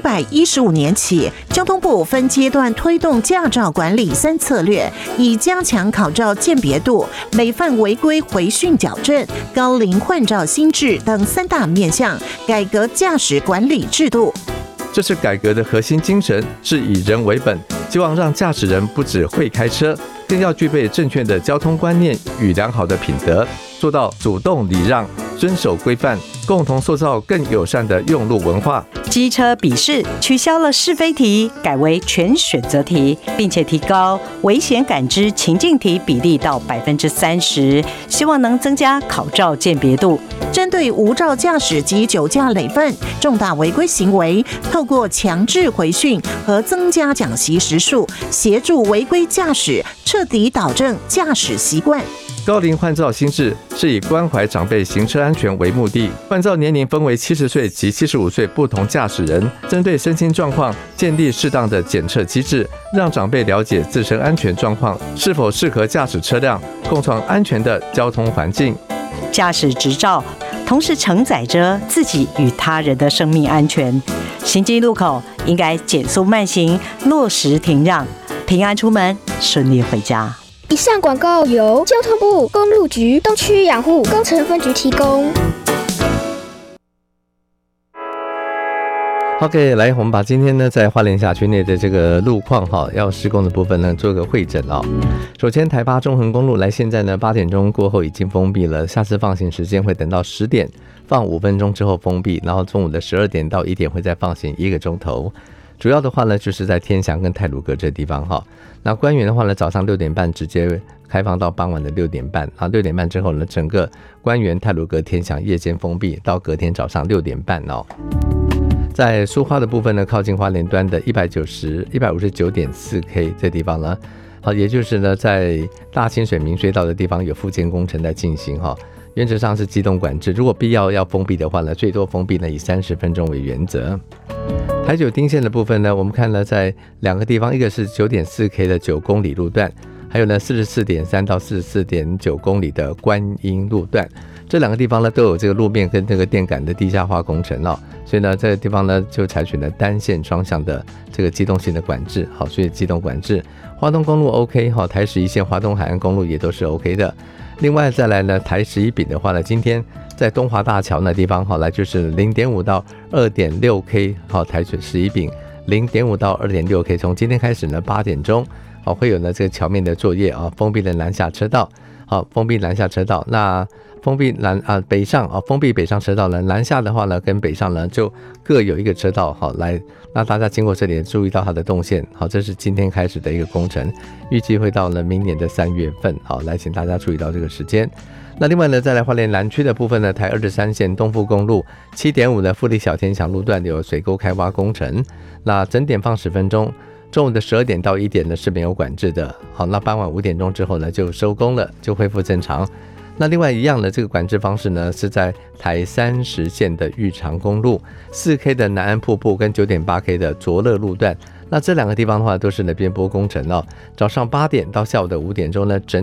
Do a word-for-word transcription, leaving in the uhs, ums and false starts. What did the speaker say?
百一十五年起，交通部分阶段推动驾照管理三策略，以加强考照鉴别度、累犯违规回训矫正、高龄换照新制等三大面向，改革驾驶管理制度。 这是改革的核心精神，是以人为本，希望让驾驶人不只会开车，更要具备正确的交通观念与良好的品德，做到主动礼让、遵守规范，共同塑造更友善的用路文化。 机车笔试取消了是非题，改为全选择题，并且提高危险感知情境题比例到百分之三十，希望能增加考照鉴别度。 针对无照驾驶及酒驾累犯、重大违规行为，透过强制回训和增加讲习时数，协助违规驾驶彻底导正驾驶习惯。 高龄换照新制是以关怀长辈行车安全为目的，换照年龄分为七十岁及七十五岁不同驾驶人，针对身心状况建立适当的检测机制，让长辈了解自身安全状况是否适合驾驶车辆，共创安全的交通环境。 驾驶执照同时承载着自己与他人的生命安全，行经路口应该减速慢行，落实停让，平安出门，顺利回家。 以上广告由交通部公路局东区养护工程分局提供。 OK， 来，我们把今天呢在花莲辖区内的这个路况哈，要施工的部分呢做个会诊哦。首先，台八中横公路来，现在呢八点钟过后已经封闭了，下次放行时间会等到十点，放五分钟之后封闭，然后中午的十二点到一点会再放行一个钟头。主要的话呢，就是在天祥跟太鲁阁这地方哈。那官员的话呢，早上六点半直接开放到傍晚的六点半，啊，六点半之后呢，整个官员、太鲁阁、天祥夜间封闭，到隔天早上六点半哦。在苏花的部分呢，靠近花莲端的一百九十、一百五十九点四 K 这地方呢，好，也就是呢，在大清水明水道的地方有复建工程在进行哈。原则上是机动管制，如果必要要封闭的话呢，最多封闭呢以三十分钟为原则。台九丁线的部分呢，我们看了在两个地方，一个是 九点四 K 的九公里路段，还有呢 四十四点三 到 四十四点九 公里的观音路段，这两个地方呢都有这个路面跟这个电感的地下化工程哦，所以呢这个地方呢就采取了单线双向的这个机动性的管制，好，所以机动管制。花东公路 OK 哈，台十一线花东海岸公路也都是 OK 的。另外再来呢，台十一丙的话呢，今天在东华大桥那地方好来就是 零点五 到 二点六 K 好，台十一丙 零点五 到 二点六 K， 从今天开始呢八点钟好会有呢这个桥面的作业啊，封闭了南下车道，好，封闭南下车道，那封闭南啊北上啊，封闭北上车道呢，南下的话呢跟北上呢就各有一个车道好来，那大家经过这里注意到它的动线，好，这是今天开始的一个工程，预计会到了明年的三月份，好，来请大家注意到这个时间。那另外呢，再来花莲南区的部分呢，台二十三线东富公路 七点五 的富力小天祥路段有水沟开挖工程，那整点放十分钟。中午的十二点到一点呢是没有管制的，好，那傍晚五点钟之后呢就收工了，就恢复正常。那另外一样的这个管制方式呢，是在台三十线的玉长公路 四 K 的南安瀑布跟 九点八 K 的卓乐路段，那这两个地方的话都是呢边坡工程哦，早上八点到下午的五点钟呢整